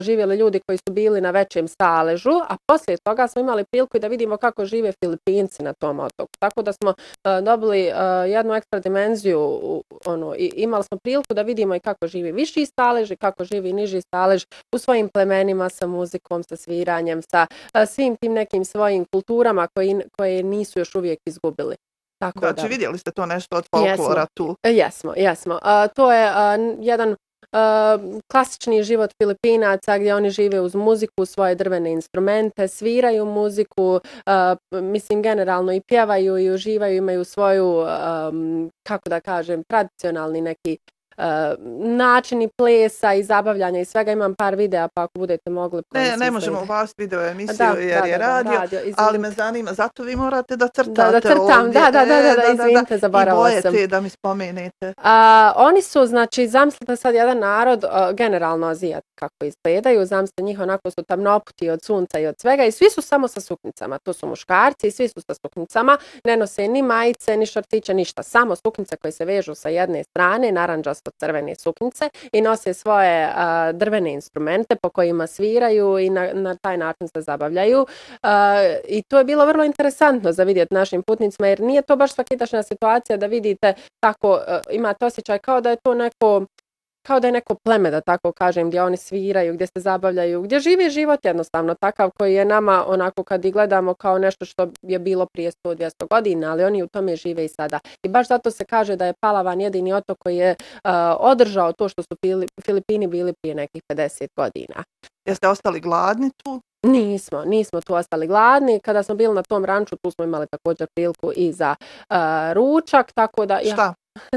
živjeli ljudi koji su bili na većem staležu, a poslije toga smo imali priliku da vidimo kako žive Filipinci na tom otoku. Tako da smo dobili jednu ekstra dimenziju, i imali smo priliku da vidimo i kako živi viši stalež i kako živi niži stalež u svojim plemenima, sa muzikom, sa sviranjem, sa svim tim nekim svojim kulturama koje nisu još uvijek izgubili. Znači, vidjeli ste to nešto od folklora tu? Jesmo. To je jedan klasični život Filipinaca gdje oni žive uz muziku, svoje drvene instrumente, sviraju muziku, mislim generalno i pjevaju i uživaju, imaju svoju, kako da kažem, tradicionalni neki načini plesa i zabavljanja i svega. Imam par videa, pa ako budete mogli... Ne možemo vas video emisiju jer je radio, ali me zanima, zato vi morate da crtate. Da crtam, izvinite, zaboravila sam. I bojete da mi spomenete. Oni su, znači, zamislite sad jedan narod, generalno Azijat kako izgledaju, zamislite njih, onako su tamnoputi od sunca i od svega i svi su samo sa suknicama. To su muškarci i svi su sa suknicama, ne nose ni majice, ni šortiće, ništa, samo suknice koje se vežu sa jedne strane, narandžasto crvene suknice, i nose svoje drvene instrumente po kojima sviraju i na taj način se zabavljaju. I to je bilo vrlo interesantno za vidjeti našim putnicima, jer nije to baš svakidašnja situacija da vidite tako, imate osjećaj kao da je to neko pleme, da tako kažem, gdje oni sviraju, gdje se zabavljaju, gdje živi život jednostavno takav koji je nama onako kad i gledamo kao nešto što je bilo prije 100-200 godina, ali oni u tome žive i sada. I baš zato se kaže da je Palawan jedini otok koji je održao to što su Filipini bili prije nekih 50 godina. Jeste ostali gladni tu? Nismo tu ostali gladni. Kada smo bili na tom ranču, tu smo imali također priliku i za ručak, tako da... Šta?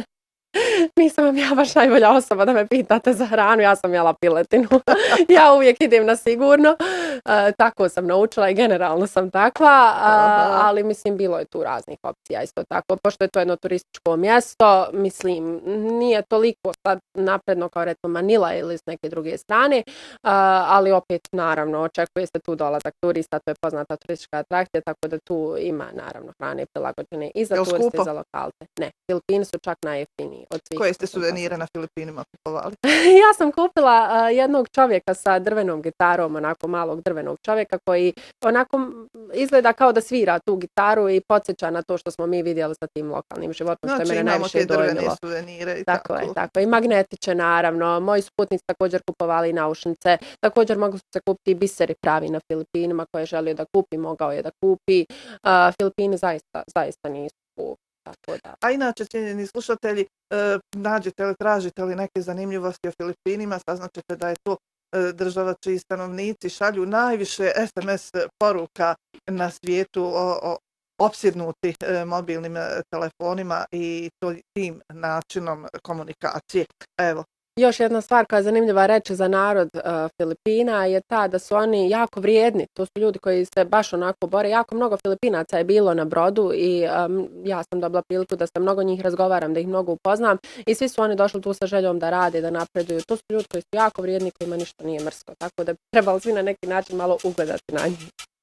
Nisam vam ja baš najbolja osoba da me pitate za hranu, ja sam jela piletinu. Ja uvijek idem na sigurno. Tako sam naučila i generalno sam takva, ali mislim bilo je tu raznih opcija isto tako. Pošto je to jedno turističko mjesto, mislim nije toliko sad napredno kao recimo Manila ili s neke druge strane, ali opet naravno očekuje se tu dolazak turista, to je poznata turistička atrakcija, tako da tu ima naravno hrane prilagođene i za turiste i za lokalce. Ne, Filipini su čak najjeftiniji. Koje ste suvenire na Filipinima kupovali? Ja sam kupila jednog čovjeka sa drvenom gitarom, onako malog drvenog čovjeka koji onako izgleda kao da svira tu gitaru i podsjeća na to što smo mi vidjeli sa tim lokalnim životom, što je mene najviše dojmilo. Znači imamo te drvene suvenire i tako. Tako. I magnetiće naravno. Moji su putnici također kupovali naušnice. Također mogu se kupiti i biseri pravi na Filipinima, koje je želio da kupi, mogao je da kupi. Filipini zaista nisu kupi. A inače, cijenjeni slušatelji, nađete li, tražite li neke zanimljivosti o Filipinima, saznaćete da je to država čiji stanovnici šalju najviše SMS poruka na svijetu opsjednuti mobilnim telefonima i tim načinom komunikacije. Evo. Još jedna stvar koja je zanimljiva reći za narod Filipina je ta da su oni jako vrijedni. To su ljudi koji se baš onako bore. Jako mnogo Filipinaca je bilo na brodu i ja sam dobila priliku da sa mnogo njih razgovaram, da ih mnogo upoznam i svi su oni došli tu sa željom da rade, da napreduju. To su ljudi koji su jako vrijedni, kojima ništa nije mrsko. Tako da trebalo svi na neki način malo ugledati na njih.